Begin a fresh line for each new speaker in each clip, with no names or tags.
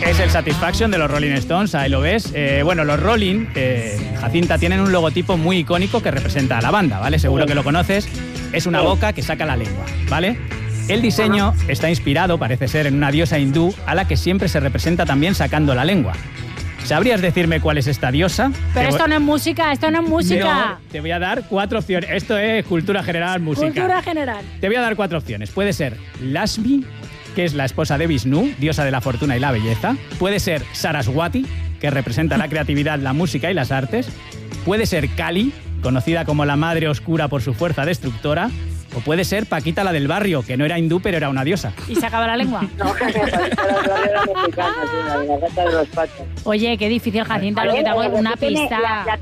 Es el Satisfaction de los Rolling Stones, ahí lo ves. Bueno, los Rolling, Jacinta, tienen un logotipo muy icónico que representa a la banda, ¿vale? Seguro que lo conoces. Es una boca que saca la lengua, ¿vale? El diseño está inspirado, parece ser, en una diosa hindú a la que siempre se representa también sacando la lengua. ¿Sabrías decirme cuál es esta diosa?
Pero esto no es música, esto no es música.
No, te voy a dar 4 opciones. Esto es cultura general, música.
Cultura general.
Te voy a dar 4 opciones. Puede ser Lakshmi, que es la esposa de Vishnu, diosa de la fortuna y la belleza. Puede ser Saraswati, que representa la creatividad, la música y las artes. Puede ser Kali, conocida como la madre oscura por su fuerza destructora. O puede ser Paquita, la del barrio, que no era hindú, pero era una diosa.
¿Y sacaba la lengua?
No, Paquita, la era mexicana, la gata de los patos.
Oye, qué difícil, Jacinta, lo que te hago una pista.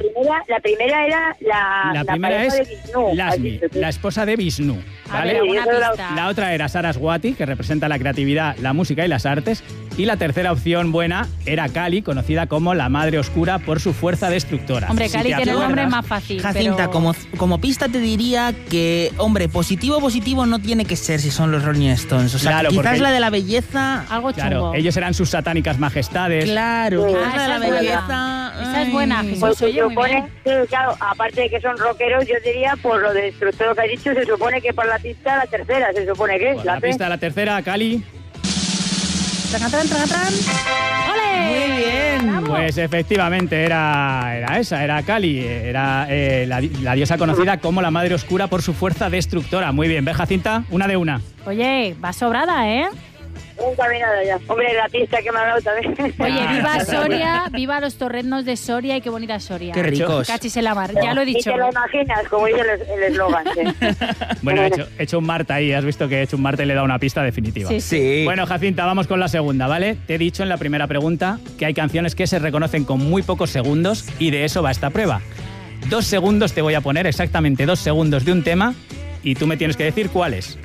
La primera era
la primera es
de Vishnu,
Lakshmi, la esposa de Vishnu, ¿vale?
A ver, una pista.
La otra era Saraswati, que representa la creatividad, la música y las artes. Y la tercera opción buena era Kali, conocida como la madre oscura por su fuerza destructora.
Hombre, Kali tiene el nombre más fácil.
Jacinta,
pero...
como pista te diría que, hombre, positivo no tiene que ser si son los Rolling Stones. O sea,
claro,
quizás
porque...
la de la belleza...
Algo chungo.
Claro, ellos eran sus satánicas majestades.
Claro, quizás la de la
esa es
belleza...
Esa es buena, Jesús.
Pues se
Oye, muy
supone,
bien.
sí, claro, aparte de que son rockeros, yo diría, por lo de destructor que has dicho, se supone que para la pista la tercera, se supone que es
Pues la pista, la tercera, Kali.
¡Tracatran, tracatran! ¡Ole!
Muy bien.
¡Bravo!
Pues efectivamente era esa, era Kali, era la diosa conocida como la madre oscura por su fuerza destructora. Muy bien, ¿ves, Jacinta? Una de una.
Oye, va sobrada, ¿eh?
Nunca vi nada ya. Hombre, la pista que me ha dado también.
Oye, viva Soria, viva los torreznos de Soria y qué bonita Soria.
Qué ricos.
Cachis en la mar, ya lo he dicho.
Y te lo imaginas, como dice el eslogan. Sí.
Bueno, he hecho un Marta ahí, has visto que he hecho un Marta y le he dado una pista definitiva.
Sí.
Sí.
Bueno, Jacinta, vamos con la segunda, ¿vale? Te he dicho en la primera pregunta que hay canciones que se reconocen con muy pocos segundos y de eso va esta prueba. 2 segundos te voy a poner, exactamente 2 segundos de un tema y tú me tienes que decir cuál es.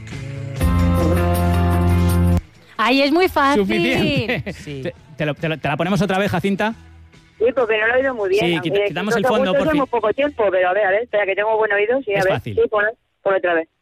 ¡Ay, es muy fácil!
Suficiente.
Sí.
¿Te la ponemos otra vez, Jacinta?
Sí, porque no lo he oído muy bien.
Sí, quitamos el fondo, por fin.
Tengo poco tiempo, pero a ver, espera, que tengo buen oído. Sí,
Es
a ver,
fácil.
sí, pon otra vez.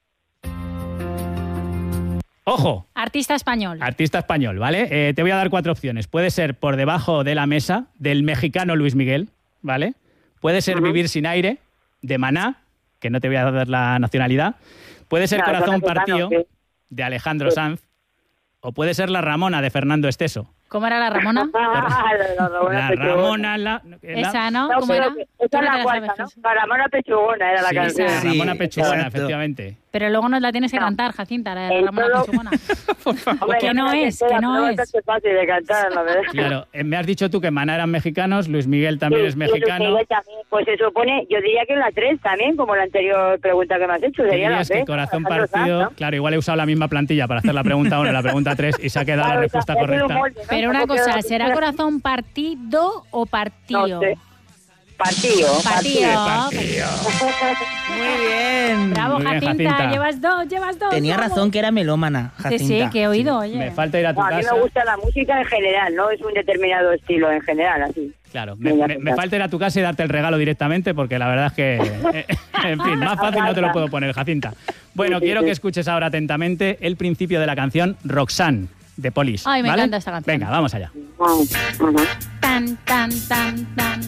¡Ojo!
Artista español.
Artista español, ¿vale? Te voy a dar 4 opciones. Puede ser Por debajo de la mesa, del mexicano Luis Miguel, ¿vale? Puede ser Vivir sin aire, de Maná, que no te voy a dar la nacionalidad. Puede ser
No,
Corazón
mexicano,
partido,
sí.
de Alejandro Sanz. O puede ser La Ramona, de Fernando Esteso.
¿Cómo era la Ramona?
La Ramona...
Esa, ¿no?
No,
¿Cómo era?
pero
Tú
esa
no
es
te
la
la
cuarta,
sabes,
¿no?
Jesús.
La Ramona Pechugona era la
Sí,
canción.
La Ramona
Sí,
Pechugona,
exacto.
efectivamente.
Pero luego nos la tienes que cantar, Jacinta, la de la
El
Ramona
solo-
Pechugona.
Hombre,
Que no es,
la
que no
prueba
es.
es fácil de cantar, la verdad.
Claro, me has dicho tú que Maná eran mexicanos, Luis Miguel también
Sí,
es
y Luis
mexicano.
Miguel también. Pues se supone, yo diría que en la 3 también, como la anterior pregunta que me has hecho.
¿Qué
Sería la
dirías que
3.
Corazón
Alejandro
partido?
Sanz, ¿no?
Claro, igual he usado la misma plantilla para hacer la pregunta 1 y la pregunta 3 y se ha quedado la
Claro,
respuesta
es un
correcta.
molde, ¿no?
Pero una
Porque
cosa,
la-
¿será corazón partido o partido?
No sé. Partido.
Partido.
Muy bien.
Bravo,
Muy bien,
Jacinta.
Jacinta.
Llevas dos.
Tenía
vamos.
razón que era melómana,
Sí,
Jacinta.
sí, que he oído, oye.
Me falta ir a tu
No, a mí
casa.
me gusta la música en general, no es un determinado estilo en general, así.
Claro,
Venga,
me falta ir a tu casa y darte el regalo directamente porque la verdad es que, en fin, más fácil no te lo puedo poner, Jacinta. Bueno,
Sí, sí,
quiero
sí.
que escuches ahora atentamente el principio de la canción Roxanne, de Police.
Ay, me
¿vale?
encanta esta canción.
Venga, vamos allá.
Ujú.
Tan, tan, tan, tan.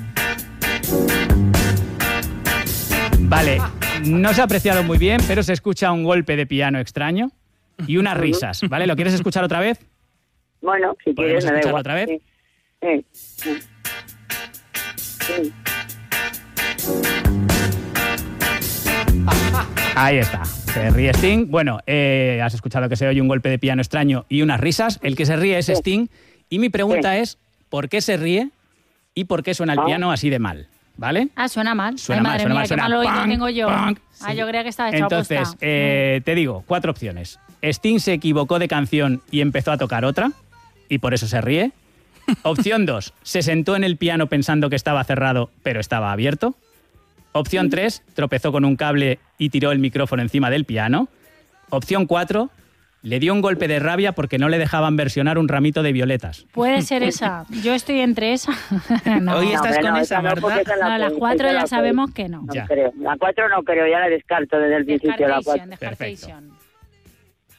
Vale, no se ha apreciado muy bien, pero se escucha un golpe de piano extraño y unas risas, ¿vale? ¿Lo quieres escuchar otra vez?
Bueno, si
¿Podemos
quieres, me da
escucharlo
igual.
otra vez?
Sí. Sí.
Ahí está. Se ríe Sting. Bueno, has escuchado que se oye un golpe de piano extraño y unas risas. El que se ríe es Sting. Y mi pregunta es, ¿por qué se ríe y por qué suena el piano así de mal? ¿Vale?
Ah, suena mal.
Suena
Ay,
mal,
madre
suena
mía,
mal,
qué
suena
mal oído
punk,
tengo yo.
punk.
Ah, yo creía que estaba hecho
Entonces,
aposta.
te digo, 4 opciones. Sting se equivocó de canción y empezó a tocar otra, y por eso se ríe. Opción 2, se sentó en el piano pensando que estaba cerrado, pero estaba abierto. Opción 3, tropezó con un cable y tiró el micrófono encima del piano. Opción 4, le dio un golpe de rabia porque no le dejaban versionar un ramito de violetas.
Puede ser esa. Yo estoy entre esa. No,
Hoy estás
hombre,
con esa,
esa no,
Marta.
porque esa
no, las 4
esa
ya
la
sabemos que no.
No
Ya.
creo. La 4 no creo, ya la descarto desde el principio. La 4.
Descartation.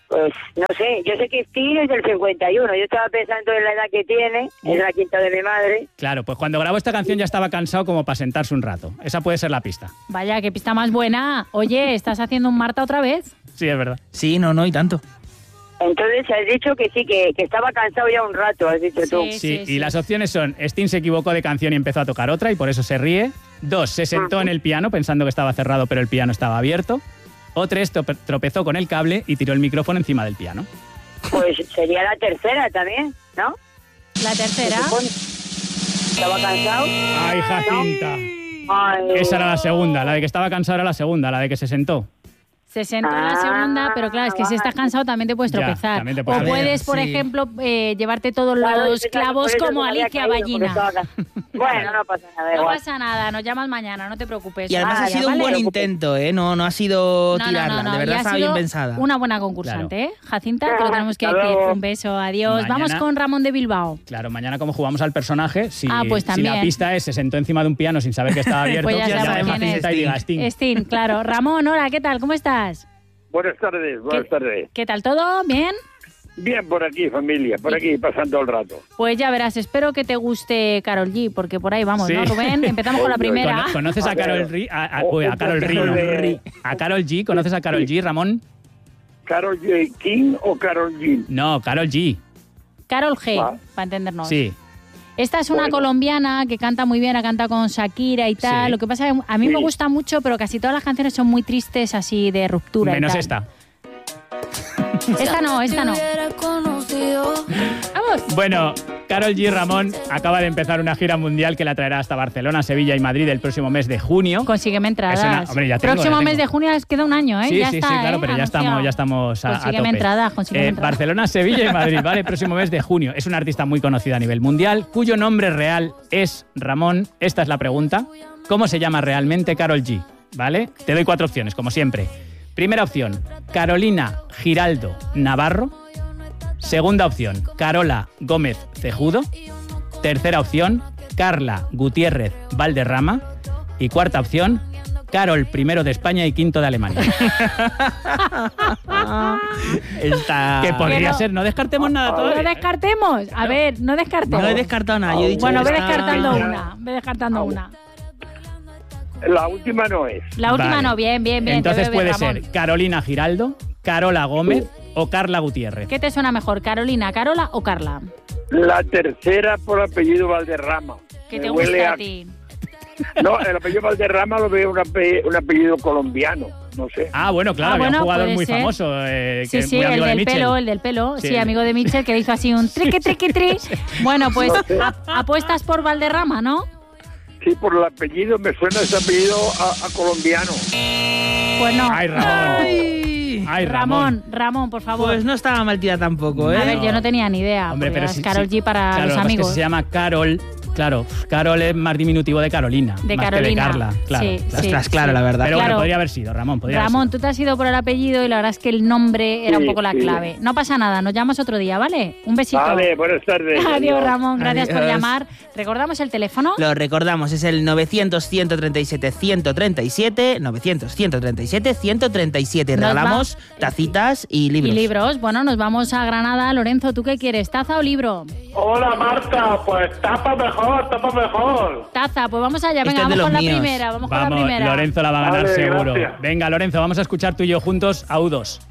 Pues no sé, yo sé que Sting es del 51, yo estaba pensando en la edad que tiene, es la quinta de mi madre.
Claro, pues cuando grabó esta canción ya estaba cansado como para sentarse un rato. Esa puede ser la pista.
Vaya, qué pista más buena. Oye, ¿estás haciendo un Marta otra vez?
Sí, es verdad.
Sí, no, y tanto.
Entonces has dicho que sí, que estaba cansado ya un rato, has dicho tú.
Sí, y las opciones son: Sting se equivocó de canción y empezó a tocar otra y por eso se ríe. 2, se sentó en el piano pensando que estaba cerrado pero el piano estaba abierto. O 3, tropezó con el cable y tiró el micrófono encima del piano.
Pues sería la tercera también, ¿no?
La tercera.
¿Estaba cansado?
¡Ay, Jacinta!
Ay,
Esa era la segunda, la de que estaba cansado era la segunda, la de que se sentó.
Se sentó en la segunda, pero claro, es que si estás cansado también te puedes
Ya,
tropezar.
también te puedes-
O puedes, por
sí.
ejemplo, llevarte todos
claro,
los
claro,
clavos
por eso
como
se me había
Alicia
caído,
Ballina.
porque estaba cansado. Bueno, no pasa nada,
No
igual.
pasa nada, nos llamas mañana, no te preocupes.
Y además ha
Vaya,
sido un
¿vale?
buen intento, ¿eh? No ha sido
No,
tirarla,
no,
de
y
verdad
ha
estaba
sido
bien pensada.
Una buena concursante, ¿eh? Jacinta, te lo tenemos que
Hasta
decir.
luego.
Un beso, adiós.
Mañana-
Vamos con Ramón de Bilbao.
Claro, mañana como jugamos al personaje, si,
Pues
si
también.
la pista es se sentó encima de un piano sin saber que estaba abierto,
Pues ya
llama
sabemos
a
quién es.
Jacinta y diga Sting.
Sting, claro. Ramón, hola, ¿qué tal? ¿Cómo estás?
Buenas tardes, buenas tardes.
¿Qué tal todo? ¿Bien?
Bien por aquí, familia, por aquí, pasando el rato.
Pues ya verás, espero que te guste Karol G, porque por ahí vamos,
Sí.
¿no, Rubén? Empezamos con la primera.
¿Conoces a Karol G? A Karol G, no. ¿A Karol G? ¿Conoces a Karol G, Ramón?
¿Karol J. King o Karol G?
No, Karol G.
Karol G,
Ah.
para entendernos.
Sí.
Esta es una
Bueno.
colombiana que canta muy bien, ha cantado con Shakira y tal.
Sí.
Lo que pasa es que a mí me
Sí.
gusta mucho, pero casi todas las canciones son muy tristes, así de ruptura. y
Menos
tal.
esta.
Esta no, esta no. Vamos.
Bueno, Karol G, Ramón, acaba de empezar una gira mundial que la traerá hasta Barcelona, Sevilla y Madrid el próximo mes de junio.
Consígueme entradas.
Es una- hombre, ya tengo,
Próximo
ya tengo.
mes de junio les queda un año, ¿eh?
Sí,
ya
sí,
está,
sí, claro,
¿eh?
pero ya
Anunciado.
estamos a
Consígueme
tope.
entradas, consígueme entradas.
Barcelona, Sevilla y Madrid, ¿vale? Próximo mes de junio. Es una artista muy conocida a nivel mundial, cuyo nombre real es Ramón. Esta es la pregunta. ¿Cómo se llama realmente Karol G? ¿Vale? Te doy 4 opciones, como siempre. Primera opción, Carolina Giraldo Navarro. Segunda opción, Carola Gómez Cejudo. Tercera opción, Carla Gutiérrez Valderrama. Y cuarta opción, Carol I de España y V de Alemania.
Está...
Que podría
Que no-
ser, no descartemos nada
No
todavía.
descartemos. A ver, no descartemos.
No he descartado nada, yo he dicho
Bueno,
que
ve
está-
descartando una. Ve descartando una.
La última no es.
La última
Vale.
no, bien, bien, bien.
Entonces
te veo bien,
puede
Ramón.
ser Carolina Giraldo, Carola Gómez o Carla Gutiérrez.
¿Qué te suena mejor, Carolina, Carola o Carla?
La tercera por apellido Valderrama.
¿Qué
Me
te
huele
gusta a ti?
No, el apellido Valderrama lo veo un apellido colombiano, no sé.
Ah, bueno, claro,
Ah,
había
bueno,
un jugador
puede
muy
ser.
famoso,
Sí,
que
sí,
muy
el
amigo de
del
Mitchell.
pelo, el del pelo.
Sí.
Sí, amigo de Mitchell, que le hizo así un triqui, triqui, tri. Bueno, pues
No sé.
apuestas por Valderrama, ¿no?
Sí, por el apellido, me suena ese apellido a colombiano.
Pues no.
Ay, Ramón.
Ay.
Ay, Ramón.
Ramón, por favor.
Pues no estaba mal tirada tampoco, ¿eh?
A ver, yo no tenía ni idea.
Hombre,
porque
pero
es
sí,
Karol
sí.
G para
Claro,
los
lo que pasa es que
amigos.
se llama Carol. Claro, Carol es más diminutivo de Carolina.
De
más
Carolina.
Que de Carla, claro.
Sí,
claro.
Ostras,
sí,
claro,
sí.
la verdad.
Pero bueno,
Claro.
podría haber sido, Ramón. Podría haber
Ramón,
sido.
tú te has ido por el apellido y la verdad es que el nombre era un
Sí,
poco la
sí.
clave. No pasa nada, nos llamas otro día, ¿vale? Un besito.
Vale, buenas tardes.
Adiós, Ramón, gracias por
Adiós.
llamar. ¿Recordamos el teléfono?
Lo recordamos, es el 900-137-137, 900-137-137.
Nos
Regalamos tacitas y libros.
Y libros. Bueno, nos vamos a Granada. Lorenzo, ¿tú qué quieres? ¿Taza o libro?
Hola Marta, pues tapa mejor, tapa mejor.
Taza, pues vamos allá.
Este
Venga,
es de
vamos con
los
la
míos.
primera. Vamos con la
Vamos,
primera.
Lorenzo la va a ganar
Vale,
seguro.
gracias.
Venga, Lorenzo, vamos a escuchar tú y yo juntos a U2.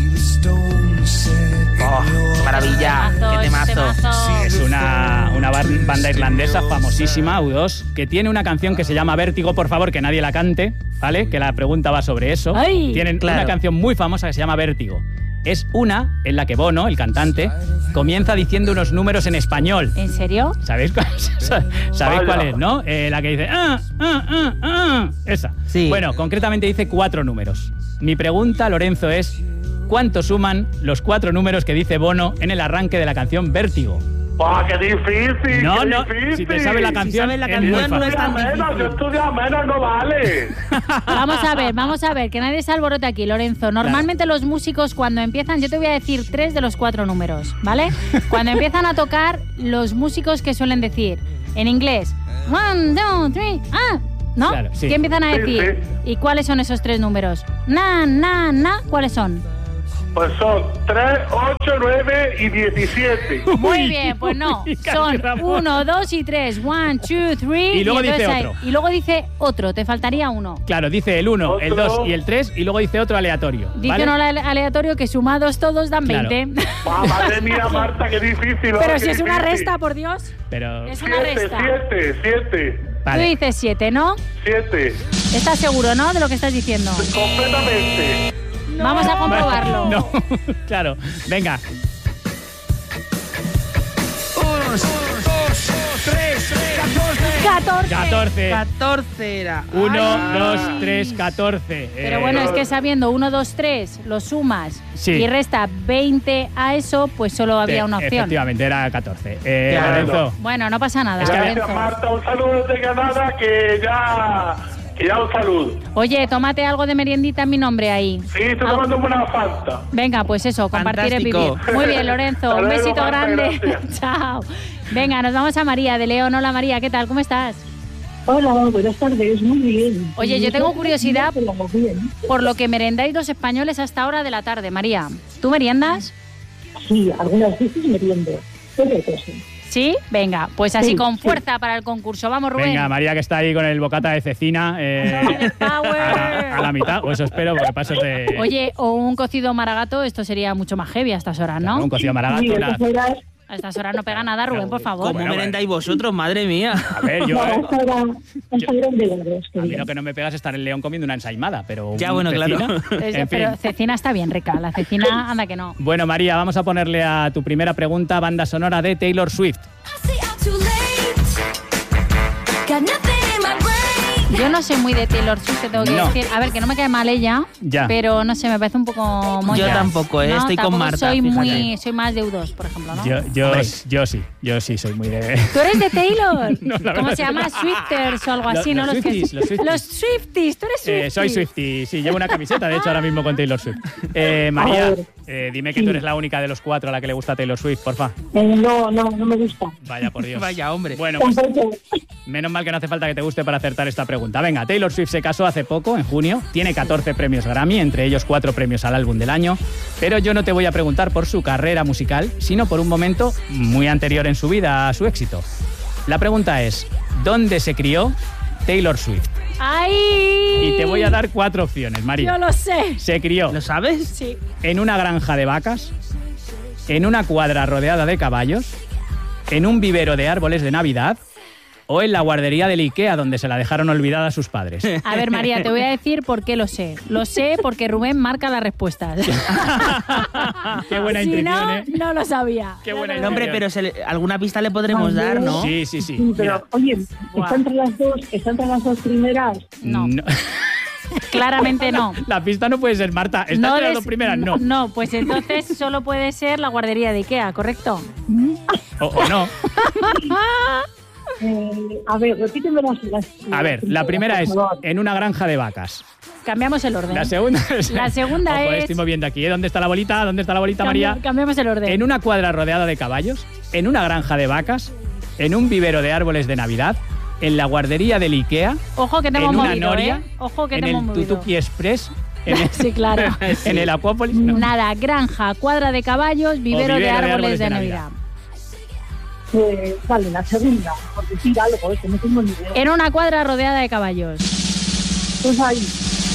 Oh, qué maravilla, qué temazo.
Es una banda irlandesa famosísima, U2, que tiene una canción que se llama Vértigo, por favor, que nadie la cante, ¿vale? Que la pregunta va sobre eso.
¡Ay!
Tienen
Claro.
una canción muy famosa que se llama Vértigo. Es una en la que Bono, el cantante, comienza diciendo unos números en español.
¿En serio?
¿Sabéis cuál es? ¿Sabéis
Vaya.
cuál es, no? La que dice... Esa.
Sí.
Bueno, concretamente dice 4 números. Mi pregunta, Lorenzo, es... ¿Cuánto suman los 4 números que dice Bono en el arranque de la canción Vértigo?
¡Buah, qué difícil!
No,
qué
no,
difícil.
si te sabes la canción,
sabes la
es muy
canción, no
fácil.
es tan
Estudia menos,
difícil.
yo estudia menos, no vale.
Vamos a ver, que nadie se alborote aquí, Lorenzo. Normalmente los músicos cuando empiezan, yo te voy a decir 3 de los 4 números, ¿vale? Cuando empiezan a tocar, los músicos que suelen decir, en inglés, 1, 2, 3, ¿no?
Claro, sí.
¿Qué empiezan a
Sí,
decir?
sí.
¿Y cuáles son esos 3 números? Na, ¿cuáles son?
Pues son 3, 8, 9 y 17.
Muy bien, pues no. Son 1, 2 y 3. 1, 2, 3.
Y luego dice otro.
Y luego dice otro, te faltaría uno.
Claro, dice el 1, el 2 y el 3 y luego dice otro aleatorio.
Dice
¿vale?
uno aleatorio que sumados todos dan 20.
Claro. Madre mía, Marta, qué difícil.
Pero si es una resta, por Dios.
Pero...
Es una resta.
7.
Vale.
Tú dices 7, ¿no?
7.
¿Estás seguro, no, de lo que estás diciendo?
Completamente.
Vamos a comprobarlo.
No, claro. Venga.
1, 2, 3,
14.
14 era.
1, 2, 3, 14.
Pero bueno, es que sabiendo 1, 2, 3, lo sumas
Sí.
y resta 20 a eso, pues solo había una opción.
Efectivamente, era 14.
Claro.
Lorenzo.
Bueno, no pasa nada,
Es que
Gracias,
Lorenzo.
Marta. Un saludo desde Granada, que ya un saludo.
Oye, tómate algo de meriendita en mi nombre ahí.
Sí, estoy tomando una Fanta.
Venga, pues eso, compartir es
Fantástico.
vivir. Muy bien, Lorenzo,
Hasta
un
luego,
besito
Marta,
grande.
gracias.
Chao. Venga, nos vamos a María de León. Hola María, ¿qué tal? ¿Cómo estás?
Hola, buenas tardes, muy bien.
Oye, yo tengo curiosidad
Bien.
por lo que merendáis los españoles hasta hora de la tarde, María. ¿Tú meriendas?
Sí, algunas veces meriendo, pero otras sí.
¿Sí? Venga, pues así
Sí,
con
sí.
fuerza para el concurso. Vamos, Rubén.
Venga, María, que está ahí con el bocata de cecina
Power.
a la mitad, o eso espero, porque pasos de...
Oye, o un cocido maragato, esto sería mucho más heavy a estas horas, ¿no?
Un cocido maragato,
Sí,
una...
esas horas,
A estas horas no pega nada, Rubén, por favor.
¿Cómo
Bueno,
merendáis vosotros? Madre mía.
A ver, yo...
no, hasta eran de largos,
A mí
querida.
lo que no me pega es estar en León comiendo una ensaimada, pero...
Ya, bueno,
cecina,
claro.
En fin.
Pero cecina está bien rica, la cecina anda que no.
Bueno, María, vamos a ponerle a tu primera pregunta banda sonora de Taylor Swift.
Yo no soy muy de Taylor Swift, te tengo que
No.
decir. A ver, que no me cae mal ella,
Ya.
pero no sé, me parece un poco moña.
Yo tampoco,
No,
estoy con
tampoco
Marta,
Soy
fíjate.
soy más de U2, por ejemplo, ¿no?
Yo sí soy muy de...
¿Tú eres de Taylor?
No, la
¿Cómo
verdad
se
es que
llama?
no.
Swifters o algo así,
Los
¿no?
Swifties, los Swifties.
Los Swifties, tú eres Swiftie.
Soy Swiftie, sí, llevo una camiseta, de hecho, ahora mismo con Taylor Swift. María, dime que tú eres la única de los 4 a la que le gusta Taylor Swift, porfa.
No me gusta.
Vaya, por Dios.
Vaya, hombre.
Bueno, pues
Tampoco.
menos mal que no hace falta que te guste para acertar esta pregunta. Venga, Taylor Swift se casó hace poco, en junio, tiene 14 premios Grammy, entre ellos 4 premios al álbum del año, pero yo no te voy a preguntar por su carrera musical, sino por un momento muy anterior en su vida a su éxito. La pregunta es, ¿dónde se crió Taylor Swift?
¡Ay!
Y te voy a dar 4 opciones, María.
Yo lo sé.
Se crió
¿Lo sabes?
Sí.
en una granja de vacas, en una cuadra rodeada de caballos, en un vivero de árboles de Navidad o en la guardería del Ikea donde se la dejaron olvidada a sus padres.
A ver, María, te voy a decir por qué lo sé. Lo sé porque Rubén marca las respuestas.
Qué buena
Si
intuición,
no,
¿eh?
no lo sabía.
Qué buena
No, hombre,
intuición.
pero alguna pista le podremos dar, ¿no?
Sí.
Sí, pero
Mira,
oye,
Buah.
está entre las dos primeras.
No. Claramente no.
La pista no puede ser, Marta. ¿Está entre las dos primeras? No.
No, pues entonces solo puede ser la guardería de Ikea, ¿correcto?
O no.
A ver, repíteme las
A ver, la primera
por
es
favor.
en una granja de vacas.
Cambiamos el orden.
La segunda es...
La segunda
Ojo,
es-
estoy moviendo aquí, ¿eh? ¿Dónde está la bolita? ¿Dónde está la bolita, María?
Cambiamos el orden.
En una cuadra rodeada de caballos, en una granja de vacas, en un vivero de árboles de Navidad, en la guardería del Ikea,
Ojo que te
en
hemos
una
movido,
noria,
¿eh? Ojo que
en
te hemos
el
movido.
Tutuki Express, en el,
Sí, claro.
en el Aquópolis. No.
Nada, granja, cuadra de caballos, vivero de árboles de Navidad.
Vale, la segunda, por decir algo, que no tengo ni idea.
En una cuadra rodeada de caballos.
Pues ahí.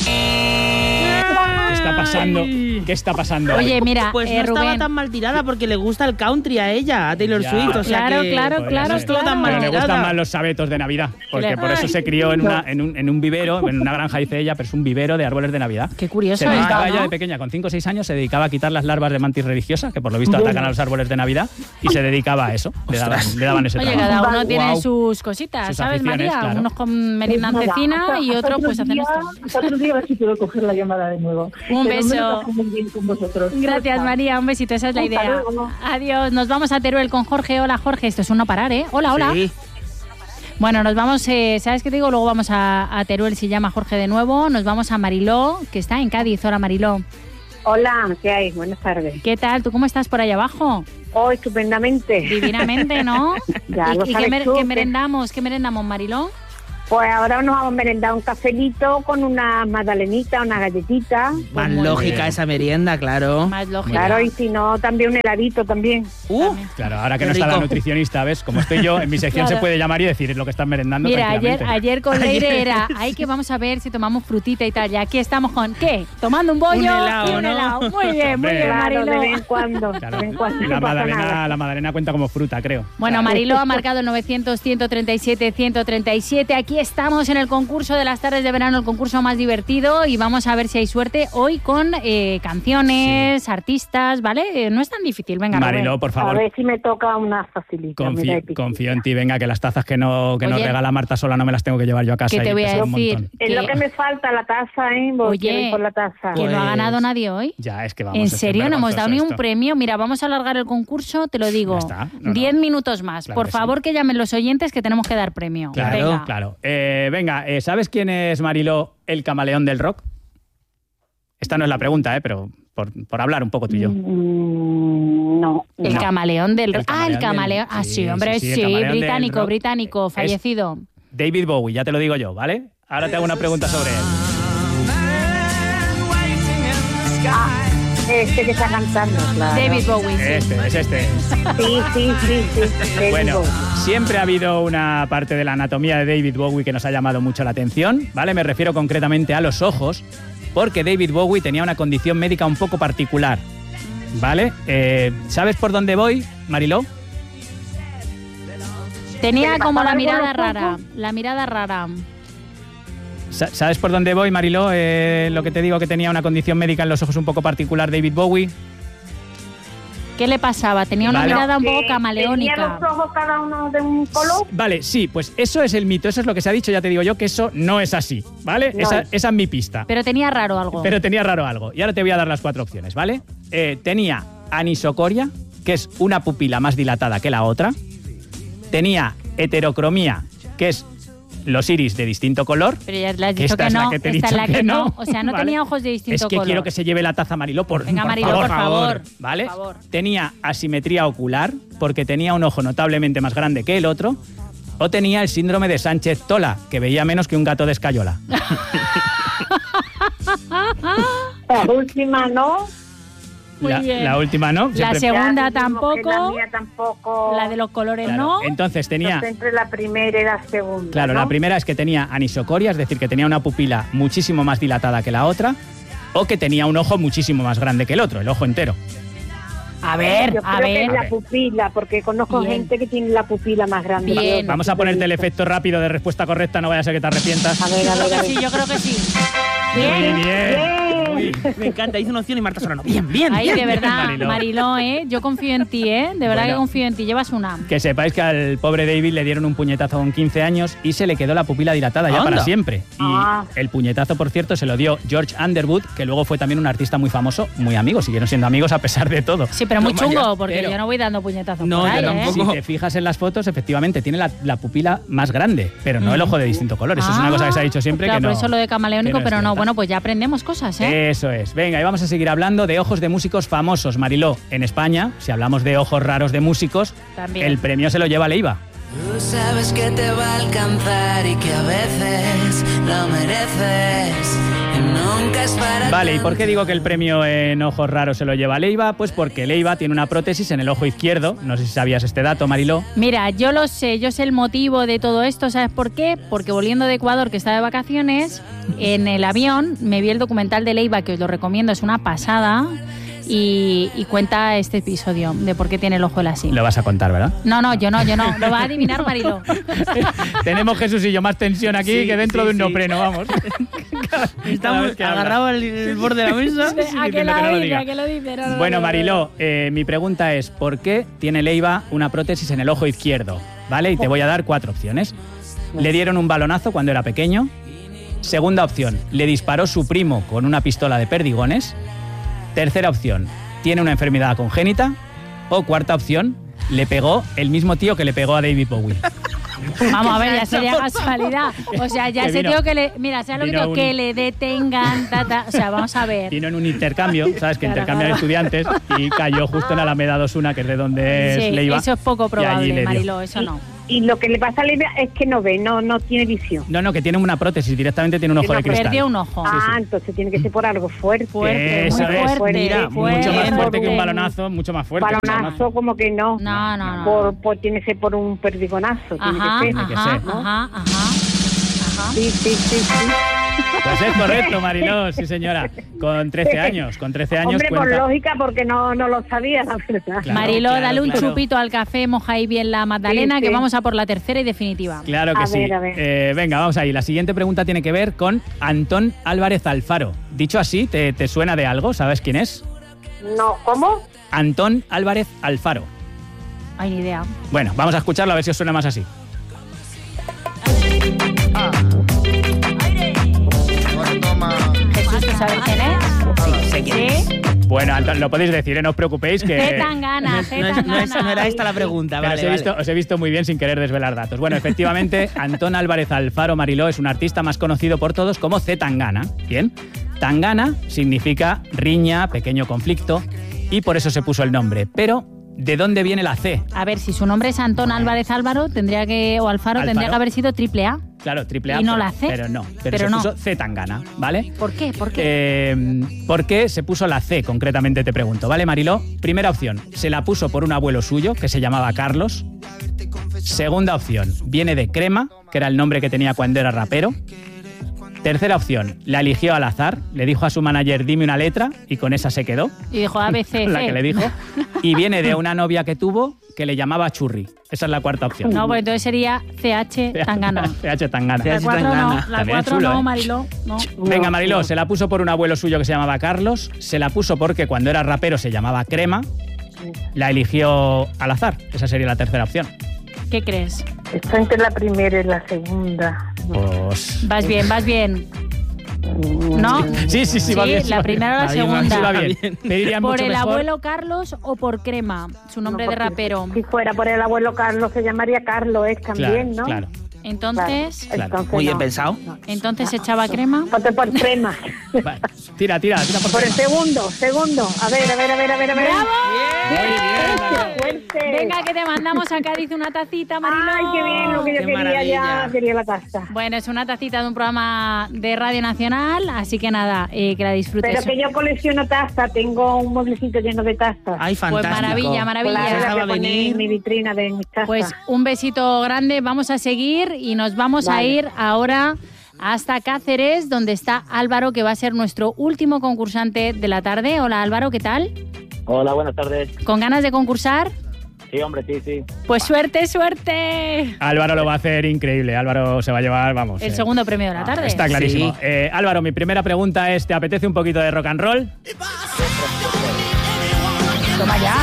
¿Qué está pasando? ¿Qué está pasando?
Oye, mira,
Pues no estaba
Rubén.
tan mal tirada porque le gusta el country a ella, a Taylor
Ya.
Swift. O sea
Claro,
que
claro,
Podría
claro,
ser.
no estuvo tan mal
Pero le
tirada.
gustan más los sabetos de Navidad, porque
le-
por eso se crió en un vivero, en una granja, dice ella, pero es un vivero de árboles de Navidad.
Qué curioso
Se dedicaba
esto,
ella
¿no?
de pequeña, con 5 o 6 años, se dedicaba a quitar las larvas de mantis religiosa, que por lo visto atacan a los árboles de Navidad, y se dedicaba a eso. Le daban ese
Oye,
trabajo.
cada uno tiene
Guau.
sus cositas,
Sus
¿sabes,
aficiones,
María?
claro.
Unos con meriendan
Pues nada,
cecina
hasta-
y
hasta
otros
otro
pues hacen
día-
esto.
Hasta otro día a ver si puedo coger la llamada de nuevo.
Un
Pero
beso.
me lo paso muy bien con vosotros.
Gracias, María. Un besito, esa es la
Hasta
idea.
luego.
Adiós. Nos vamos a Teruel con Jorge. Hola, Jorge. Esto es un no parar, ¿eh? Hola, hola.
Sí.
Bueno, nos vamos, ¿sabes qué te digo? Luego vamos a Teruel, si llama Jorge de nuevo. Nos vamos a Mariló, que está en Cádiz. Hola, Mariló.
Hola, ¿qué hay? Buenas tardes.
¿Qué tal? ¿Tú cómo estás por allá abajo?
Oh, estupendamente.
Divinamente, ¿no?
Ya lo
¿Y
sabes tú,
qué
que-
merendamos? ¿Qué merendamos, Mariló?
Pues ahora nos vamos a merendar un cafelito con una magdalenita, una galletita.
Más
muy
lógica
bien.
esa merienda, claro.
Más lógico.
Claro, y si no, también un heladito también.
Claro, ahora que
Qué
no está la
rico.
nutricionista, ¿ves? Como estoy yo, en mi sección
Claro.
se puede llamar y decir lo que están merendando.
Mira,
tranquilamente.
ayer con Leire era, ay, que vamos a ver si tomamos frutita y tal. Y aquí estamos con, ¿qué? Tomando un bollo
Un helado,
y un
¿no?
helado. Muy bien,
Hombre.
Claro,
Mariló.
de vez en cuando.
Claro.
De vez en cuando
La
no pasa nada.
magdalena cuenta como fruta, creo.
Bueno, Mariló ha marcado el 900-137-137. Aquí estamos en el concurso de las tardes de verano, el concurso más divertido, y vamos a ver si hay suerte hoy con canciones, artistas, ¿vale? No es tan difícil, venga.
Mariló,
Rubén.
por
A
favor,
ver si me toca una facilita. mira, de piquito.
confío en ti, venga, que las tazas que nos
Oye,
regala Marta sola no me las tengo que llevar yo a casa.
¿qué te
y
voy a
pesan un
decir?
montón.
Es lo que me falta, la taza, ¿eh? Voy quiero ir por la taza.
que no ha
Pues-
ganado nadie hoy.
Ya, es que vamos.
¿En
es que
serio?
es
No hemos dado ni un
vergonzoso esto.
premio. Mira, vamos a alargar el concurso, te lo digo.
Ya está. No,
10 minutos más.
Claro
Por
que sí.
favor, que llamen los oyentes que tenemos que dar premio.
Claro,
Venga.
claro. Venga, ¿sabes quién es, Mariló, el camaleón del rock? Esta no es la pregunta, pero por hablar un poco tú y yo.
No.
El
No.
camaleón del...
El
Ah, el
camaleón
camaleón.
del-
Ah,
sí,
sí, hombre,
sí, el
sí.
camaleón del
Británico,
rock.
británico,
Es-
fallecido.
David Bowie, ya te lo digo yo, ¿vale? Ahora te hago una pregunta sobre él.
Este que está cantando, claro.
David Bowie, sí.
Es este.
Sí. David
Bueno,
Bowie.
siempre ha habido una parte de la anatomía de David Bowie que nos ha llamado mucho la atención, ¿vale? Me refiero concretamente a los ojos, porque David Bowie tenía una condición médica un poco particular, ¿vale? ¿Sabes por dónde voy, Mariló?
Tenía
¿Le
como la
pasaba algo
mirada
a los
rara.
ojos?
La mirada rara.
¿Sabes por dónde voy, Mariló? Lo que te digo, que tenía una condición médica en los ojos un poco particular, David Bowie.
¿Qué le pasaba? Tenía una
Vale.
mirada un poco
¿Tenía
camaleónica.
los ojos cada uno de un color?
Vale, sí, pues eso es el mito, eso es lo que se ha dicho, ya te digo yo que eso no es así, ¿vale?
No.
Esa es mi pista.
Pero tenía raro algo.
Pero tenía raro algo. Y ahora te voy a dar las 4 opciones, ¿vale? Tenía anisocoria, que es una pupila más dilatada que la otra. Tenía heterocromía, que es los iris de distinto color.
Pero ya le has
Que
dicho
esta
que
es la
no.
que te he
Esta es
dicho
la que
que
no.
no.
O sea, no
Vale.
tenía ojos de distinto
Es que
color.
quiero que se lleve la taza, Mariló,
Venga, Mariló, por favor.
¿Vale?
Por favor.
Tenía asimetría ocular, porque tenía un ojo notablemente más grande que el otro. O tenía el síndrome de Sánchez-Tola, que veía menos que un gato de escayola.
La última no.
Muy bien.
La última no.
La
Siempre-
segunda
Ya dijimos que La
tampoco.
mía tampoco.
La de los colores
Claro.
no.
Entonces tenía...
Entonces, entre la primera y la segunda.
Claro,
¿no?
la primera es que tenía anisocoria, es decir, que tenía una pupila muchísimo más dilatada que la otra, o que tenía un ojo muchísimo más grande que el otro, el ojo entero.
A ver,
Yo
a
creo que
ver.
es
A
la
ver.
pupila, porque conozco
Bien.
gente que tiene la pupila más grande.
Bien.
que otra.
Vamos a ponerte el efecto rápido de respuesta correcta, no vaya a ser que te arrepientas.
A ver,
Yo
a
creo
ver, a
que
ver.
sí, yo creo que sí.
Muy bien.
Me encanta, hice una opción y Marta Solano. Bien.
Ay, de verdad,
Mariló.
Mariló, yo confío en ti, De verdad
Bueno.
que confío en ti. Llevas una.
Que sepáis que al pobre David le dieron un puñetazo con 15 años y se le quedó la pupila dilatada ya
Anda.
para siempre. Y
Ah.
el puñetazo, por cierto, se lo dio George Underwood, que luego fue también un artista muy famoso, muy amigo, siguieron siendo amigos a pesar de todo.
Sí, pero muy
No,
chungo,
vaya,
porque
pero-
yo no voy dando puñetazos
No,
por
yo
ahí,
tampoco.
Si te fijas en las fotos, efectivamente, tiene la pupila más grande, pero no el ojo de distinto color. Eso es una cosa que se ha dicho siempre
claro,
que no.
por eso lo de camaleónico,
que no es
pero no.
cierta.
Bueno, pues ya aprendemos cosas, ¿eh?
Eso es. Venga, y vamos a seguir hablando de ojos de músicos famosos, Mariló. En España, si hablamos de ojos raros de músicos,
También.
el premio se lo lleva Leiva.
Tú sabes que te va a alcanzar y que a veces lo mereces. Y nunca es para
Vale, ¿y por qué
tanto.
digo que el premio en ojos raros se lo lleva Leiva? Pues porque Leiva tiene una prótesis en el ojo izquierdo. No sé si sabías este dato, Mariló.
Mira, yo lo sé, yo sé el motivo de todo esto, ¿sabes por qué? Porque volviendo de Ecuador, que estaba de vacaciones, en el avión me vi el documental de Leiva, que os lo recomiendo, es una pasada, y cuenta este episodio de por qué tiene el ojo él así.
Lo vas a contar, ¿verdad?
No, yo no, lo va a adivinar Mariló.
Tenemos, Jesús y yo, más tensión aquí
Sí,
que dentro de un
sí.
neopreno, vamos. Cada
Estamos
vez que habla.
agarrados al borde de la mesa.
¿A que
diciendo que no
la
lo
dice?
diga.
¿A que lo dice? No,
Bueno,
no, no.
Mariló, mi pregunta es, ¿por qué tiene Leiva una prótesis en el ojo izquierdo? ¿Vale? Y te voy a dar 4 opciones. Le dieron un balonazo cuando era pequeño. Segunda opción, le disparó su primo con una pistola de perdigones. Tercera opción, tiene una enfermedad congénita. O cuarta opción, le pegó el mismo tío que le pegó a David Bowie.
Vamos a ver, ya sería casualidad. O sea, ya
Que
ese
vino-
tío que le... Mira, ¿sabes lo que
vino
digo?
un-
Que le detengan, o sea, vamos a ver.
Vino en un intercambio, ¿sabes? Que
Claro,
intercambian
claro.
estudiantes y cayó justo en Alameda 21, que es de donde
Sí,
es Leiva.
eso es poco
y allí le
probable,
dio.
Mariló, eso no.
Y lo que le pasa a Levia es que no ve, no tiene visión.
No, que tiene una prótesis, directamente tiene un ojo de cristal.
Perdió un ojo.
Entonces tiene que ser por algo fuerte.
Eso
muy
es.
fuerte.
Mira,
Mucho más fuerte que un
Porque-
balonazo, mucho más fuerte.
Balonazo como que no.
No.
Tiene que ser por un perdigonazo.
Ajá,
Tiene que ser.
que
ajá,
ser.
ajá.
Sí.
Pues es correcto, Mariló, sí señora. Con 13 años,
Hombre, por
cuenta.
lógica, porque no lo sabía, la verdad.
Claro,
Mariló, dale un
claro.
chupito al café, moja ahí bien la magdalena,
Sí,
que
sí.
vamos a por la tercera y definitiva.
Claro que
A
sí.
ver, a ver.
Venga, vamos ahí. La siguiente pregunta tiene que ver con Antón Álvarez Alfaro. Dicho así, ¿te suena de algo? ¿Sabes quién es?
No, ¿cómo?
Antón Álvarez Alfaro.
Ay, ni idea.
Bueno, vamos a escucharlo a ver si os suena más así.
Jesús, ¿tú sabes quién es?
Sí, sé quién es.
¿Sí?
Bueno, Antón, lo podéis decir, no os preocupéis que...
Z Tangana,
No era esta la pregunta,
Que
vale.
os he visto muy bien sin querer desvelar datos. Bueno, efectivamente, Antón Álvarez Alfaro Mariló es un artista más conocido por todos como Z Tangana. Bien, Tangana significa riña, pequeño conflicto, y por eso se puso el nombre. Pero, ¿de dónde viene la C?
A ver, si su nombre es Antón Álvarez Álvaro, Alfaro, tendría que haber sido triple A.
Claro, triple A.
¿Y no
pero-
la C?
Pero no,
Pero
se
no.
puso Z Tangana, ¿vale?
¿Por qué? ¿Por qué?
¿Por qué se puso la C, concretamente te pregunto? ¿Vale, Mariló? Primera opción, se la puso por un abuelo suyo que se llamaba Carlos. Segunda opción, viene de Crema, que era el nombre que tenía cuando era rapero. Tercera opción, la eligió al azar, le dijo a su manager, dime una letra, y con esa se quedó,
Y dijo ABC.
la que le dijo. Y viene de una novia que tuvo que le llamaba Churri. Esa es la cuarta opción.
No, pues entonces sería CH Tangana.
CH Tangana.
La 4 no,
Tangana.
la
También
4
chulo,
no,
¿eh?
Mariló. No.
Venga, Mariló, se la puso por un abuelo suyo que se llamaba Carlos, se la puso porque cuando era rapero se llamaba Crema, la eligió al azar. Esa sería la tercera opción.
¿Qué crees?
Está entre la primera y la segunda.
Pues...
Vas bien. ¿No?
Sí, va bien. sí
la
va
primera o la
bien.
segunda.
Sí va bien. Me dirían
¿Por
mucho
el
mejor.
abuelo Carlos o por Crema? Su nombre
No,
de
porque
rapero.
Si fuera por el abuelo Carlos, se llamaría Carlos, también, ¿no?
Claro.
Entonces,
Claro.
Entonces,
Muy bien
no.
pensado.
entonces echaba Crema.
Ponte por Crema.
Vale. Tira por
Por el
Crema.
segundo. A ver.
¡Bravo!
Muy bien, Mariló.
Suerte.
Venga, que te mandamos a Cádiz una tacita, Mariló.
Ay, qué bien, lo que yo
Qué
quería
maravilla.
ya, quería la taza.
Bueno, es una tacita de un programa de Radio Nacional, así que nada, que la disfrutes.
Pero que yo colecciono tazas, tengo un mueblecito lleno de tazas.
Ay, fantástico.
maravilla.
Claro,
Esa
la
va a
que pone
venir.
en mi vitrina de mis tazas.
Pues un besito grande, vamos a seguir y nos vamos a
Vale.
ir ahora hasta Cáceres, donde está Álvaro, que va a ser nuestro último concursante de la tarde. Hola Álvaro, ¿qué tal?
Hola, buenas tardes.
¿Con ganas de concursar?
Sí, hombre, sí.
Pues suerte.
Álvaro lo va a hacer increíble. Álvaro se va a llevar, vamos.
El segundo premio de la tarde.
Está clarísimo.
Sí.
Álvaro, mi primera pregunta es, ¿te apetece un poquito de rock and roll?
Toma ya.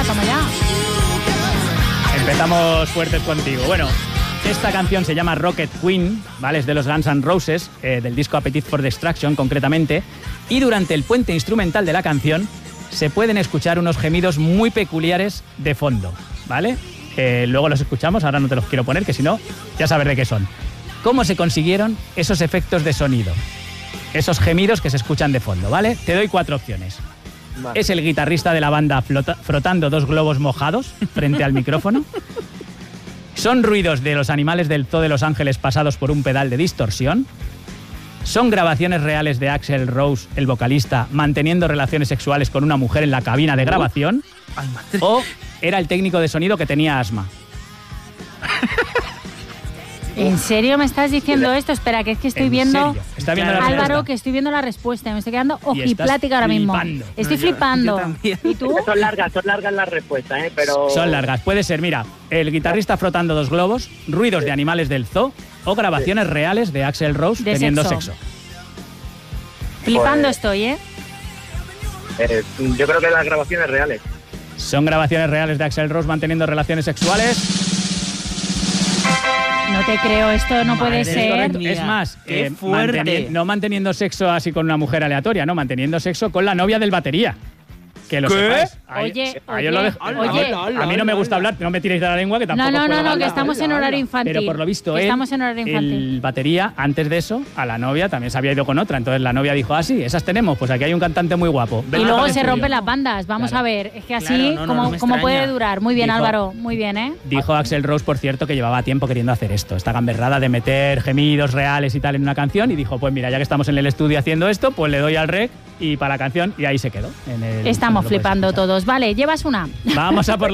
Empezamos fuertes contigo. Bueno, esta canción se llama Rocket Queen, ¿vale? Es de los Guns N' Roses, del disco Appetite for Destruction concretamente, y durante el puente instrumental de la canción se pueden escuchar unos gemidos muy peculiares de fondo, ¿vale? Luego los escuchamos, ahora no te los quiero poner, que si no, ya sabes de qué son. ¿Cómo se consiguieron esos efectos de sonido? Esos gemidos que se escuchan de fondo, ¿vale? Te doy 4 opciones.
Vale.
Es el guitarrista de la banda frotando 2 globos mojados frente al micrófono. Son ruidos de los animales del Zoo de Los Ángeles pasados por un pedal de distorsión. Son grabaciones reales de Axl Rose, el vocalista, manteniendo relaciones sexuales con una mujer en la cabina de grabación.
Ay, madre.
O era el técnico de sonido que tenía asma.
¿En serio me estás diciendo esto? Espera, que es que estoy
¿En
viendo...
serio? ¿Está viendo la
Álvaro,
respuesta?
que estoy viendo la respuesta. Me estoy quedando
Y estás
ojiplática ahora mismo.
flipando.
Estoy
No, yo
flipando.
también.
¿Y tú?
Son largas las respuestas, pero...
Son largas. Puede ser, mira, el guitarrista frotando 2 globos, ruidos de animales del zoo o grabaciones reales de Axl Rose
De
teniendo
sexo.
sexo.
Flipando
Pues-
estoy, ¿eh?
Yo creo que las grabaciones reales.
¿Son grabaciones reales de Axl Rose manteniendo relaciones sexuales?
No te creo, esto no puede
Madre
ser.
correcto. Mía,
Es más,
qué fuerte.
no manteniendo sexo así con una mujer aleatoria, no, manteniendo sexo con la novia del batería. Que lo sepáis.
Oye,
Ahí os lo dejo.
oye.
A mí no me gusta hablar, no me tiréis de la lengua, que tampoco
No,
puedo hablar.
que estamos en horario infantil.
Pero por lo visto
estamos en horario infantil.
el batería, antes de eso, a la novia también se había ido con otra. Entonces la novia dijo, sí, esas tenemos, pues aquí hay un cantante muy guapo.
Y luego se rompen las bandas, vamos a ver. Es que así, ¿cómo puede durar? Muy bien, Álvaro, muy bien, ¿eh?
Dijo Axl Rose, por cierto, que llevaba tiempo queriendo hacer esto, esta gamberrada de meter gemidos reales y tal en una canción, y dijo, pues mira, ya que estamos en el estudio haciendo esto, pues le doy al rec y para la canción, y ahí se quedó.
Estamos flipando todos. Vale, llevas una.
Vamos a por la